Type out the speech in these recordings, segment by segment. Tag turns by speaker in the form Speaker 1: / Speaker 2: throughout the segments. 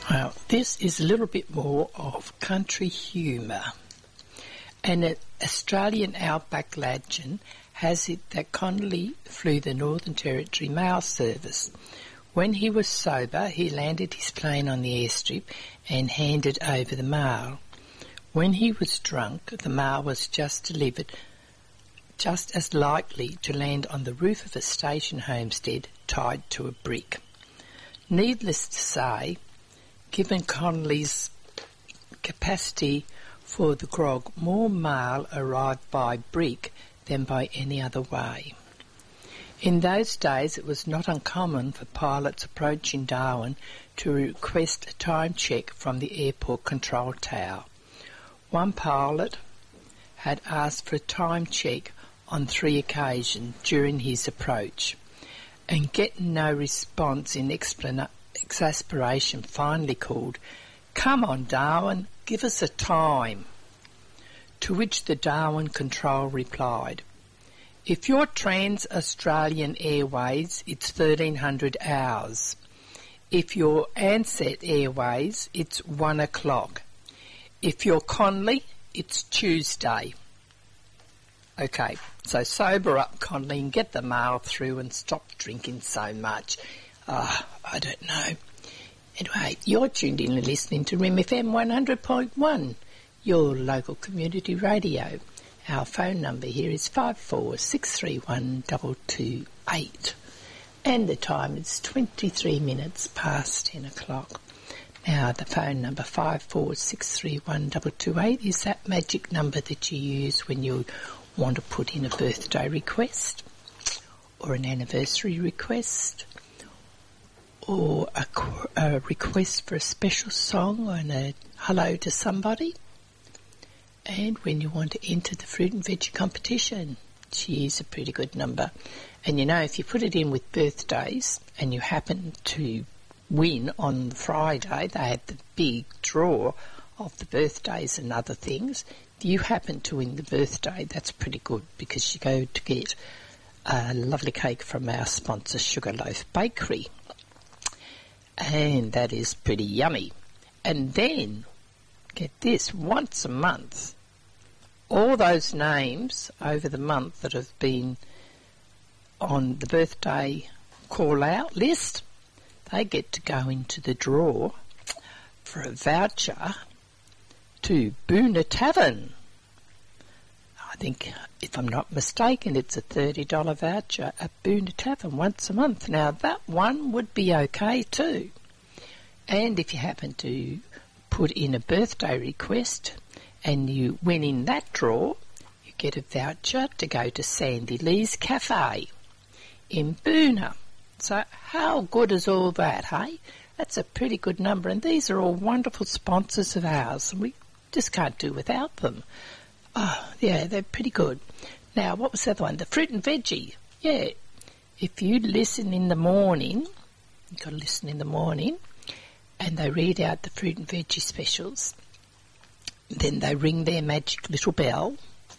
Speaker 1: Well, this is a little bit more of country humour. An Australian outback legend has it that Connolly flew the Northern Territory Mail Service. When he was sober, he landed his plane on the airstrip and handed over the mail. When he was drunk, the mail was just delivered, just as likely to land on the roof of a station homestead tied to a brick. Needless to say, given Connolly's capacity for the grog, more mail arrived by brick than by any other way. In those days, it was not uncommon for pilots approaching Darwin to request a time check from the airport control tower. One pilot had asked for a time check on 3 occasions during his approach, and getting no response in exasperation finally called, "Come on, Darwin, give us a time." To which the Darwin control replied, "If you're Trans-Australian Airways, it's 1300 hours. If you're Ansett Airways, it's 1 o'clock. If you're Connolly, it's Tuesday." Okay, so sober up, Connolly, and get the mail through and stop drinking so much. I don't know. Anyway, you're tuned in and listening to RIM FM 100.1, your local community radio. Our phone number here is 54631228. And the time is 23 minutes past 10 o'clock. Now, the phone number 54631228 is that magic number that you use when you want to put in a birthday request or an anniversary request or a request for a special song and a hello to somebody. And when you want to enter the fruit and veggie competition, she is a pretty good number. And you know, if you put it in with birthdays and you happen to win on Friday, they have the big draw of the birthdays and other things. If you happen to win the birthday, that's pretty good because you go to get a lovely cake from our sponsor, Sugarloaf Bakery. And that is pretty yummy. And then, get this, once a month, all those names over the month that have been on the birthday call-out list, they get to go into the draw for a voucher to Boona Tavern. I think, if I'm not mistaken, it's a $30 voucher at Boona Tavern once a month. Now, that one would be okay too. And if you happen to put in a birthday request and you win in that draw, you get a voucher to go to Sandy Lee's Cafe in Boona. So how good is all that, hey? That's a pretty good number, and these are all wonderful sponsors of ours, and we just can't do without them. Oh, yeah, they're pretty good. Now, what was the other one? The fruit and veggie. Yeah, if you listen in the morning, you've got to listen in the morning, and they read out the fruit and veggie specials, then they ring their magic little bell,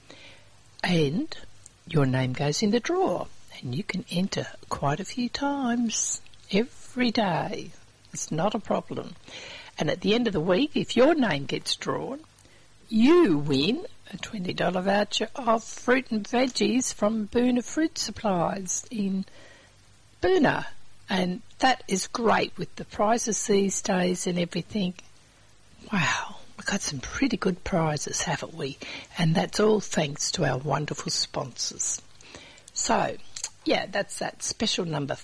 Speaker 1: and your name goes in the draw, and you can enter quite a few times every day. It's not a problem. And at the end of the week, if your name gets drawn, you win a $20 voucher of fruit and veggies from Boona Fruit Supplies in Boona. And that is great with the prizes these days and everything. Wow, we've got some pretty good prizes, haven't we? And that's all thanks to our wonderful sponsors. So, yeah, that's that special number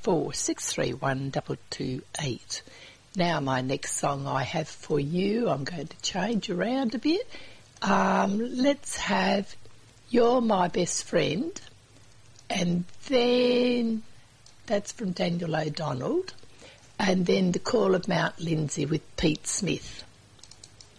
Speaker 1: 54631228. Now my next song I have for you, I'm going to change around a bit. Let's have You're My Best Friend, and then that's from Daniel O'Donnell, and then The Call of Mount Lindsay with Pete Smith.